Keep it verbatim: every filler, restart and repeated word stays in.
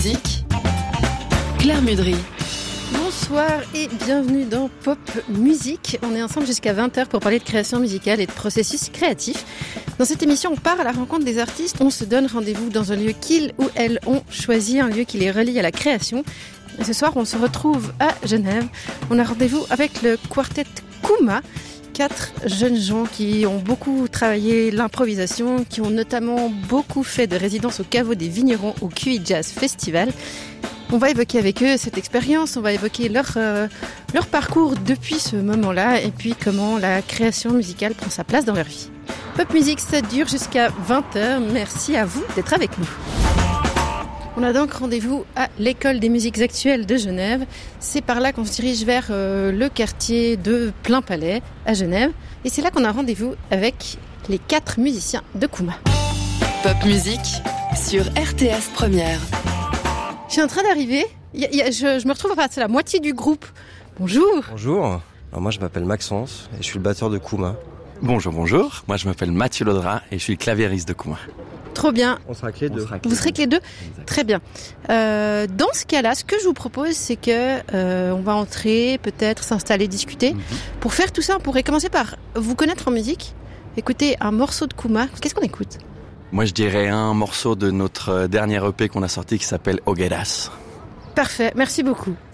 Musique, Claire Mudry. Bonsoir et bienvenue dans Pop Musique. On est ensemble jusqu'à vingt heures pour parler de création musicale et de processus créatif. Dans cette émission, on part à la rencontre des artistes. On se donne rendez-vous dans un lieu qu'ils ou elles ont choisi, un lieu qui les relie à la création. Et ce soir, on se retrouve à Genève. On a rendez-vous avec le quartet Kuma. Quatre jeunes gens qui ont beaucoup travaillé l'improvisation, qui ont notamment beaucoup fait de résidences au Caveau des Vignerons au Q I Jazz Festival. On va évoquer avec eux cette expérience, on va évoquer leur, euh, leur parcours depuis ce moment-là et puis comment la création musicale prend sa place dans leur vie. Pop Musique, ça dure jusqu'à vingt heures. Merci à vous d'être avec nous. On a donc rendez-vous à l'École des musiques actuelles de Genève. C'est par là qu'on se dirige vers euh, le quartier de Plainpalais à Genève. Et c'est là qu'on a rendez-vous avec les quatre musiciens de Kuma. Pop Musique sur R T S Première. Je suis en train d'arriver. Il y a, il y a, je, je me retrouve, enfin, c'est la moitié du groupe. Bonjour. Bonjour. Alors moi je m'appelle Maxence et je suis le batteur de Kuma. Bonjour, bonjour. Moi je m'appelle Mathieu Laudrat et je suis le claviériste de Kuma. Trop bien. On sera que les deux. Vous serez que les deux. Exactement. Très bien. Euh, dans ce cas-là, ce que je vous propose, c'est que euh, on va entrer, peut-être s'installer, discuter. Mm-hmm. Pour faire tout ça, on pourrait commencer par vous connaître en musique, écouter un morceau de Kuma. Qu'est-ce qu'on écoute ? Moi je dirais un morceau de notre dernier E P qu'on a sorti qui s'appelle Hogueras. Parfait, merci beaucoup.